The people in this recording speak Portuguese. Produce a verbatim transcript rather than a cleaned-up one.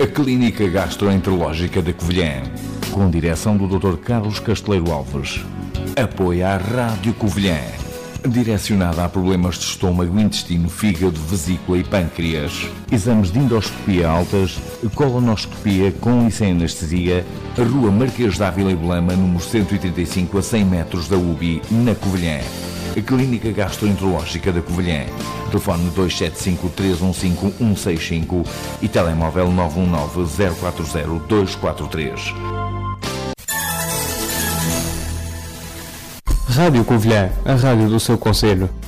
A Clínica Gastroenterológica da Covilhã, com direção do doutor Carlos Casteleiro Alves. Apoia a Rádio Covilhã, direcionada a problemas de estômago, intestino, fígado, vesícula e pâncreas. Exames de endoscopia altas, colonoscopia com e sem anestesia. Rua Marquês de Ávila e Belama, número cento e oitenta e cinco, a cem metros da U B I, na Covilhã. A Clínica Gastroenterológica da Covilhã. Telefone dois sete cinco, três um cinco, um seis cinco e telemóvel nove um nove, zero quatro zero, dois quatro três. Rádio Covilhã, a rádio do seu concelho.